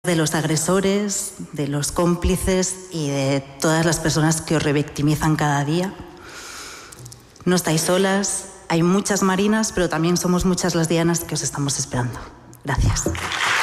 de los agresores, de los cómplices y de todas las personas que os revictimizan cada día. No estáis solas, hay muchas Marinas, pero también somos muchas las Dianas que os estamos esperando. Gracias.